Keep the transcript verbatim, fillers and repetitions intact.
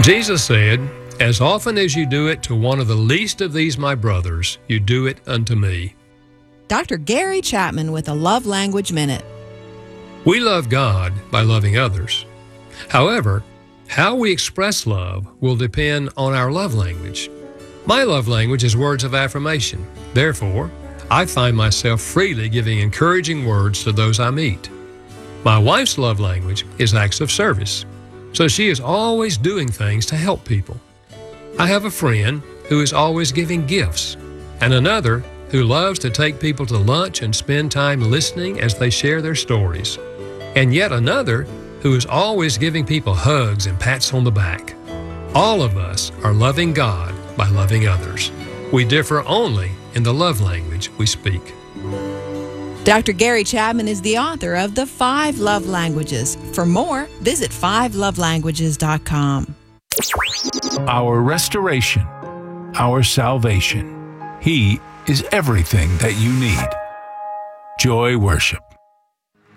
Jesus said, "As often as you do it to one of the least of these my brothers, you do it unto me." Doctor Gary Chapman with a Love Language Minute. We love God by loving others. However, how we express love will depend on our love language. My love language is words of affirmation. Therefore, I find myself freely giving encouraging words to those I meet. My wife's love language is acts of service, so she is always doing things to help people. I have a friend who is always giving gifts, and another who loves to take people to lunch and spend time listening as they share their stories, and yet another who is always giving people hugs and pats on the back. All of us are loving God by loving others. We differ only in the love language we speak. Doctor Gary Chapman is the author of The Five Love Languages. For more, visit five love languages dot com. Our restoration, our salvation. He is everything that you need. Joy Worship.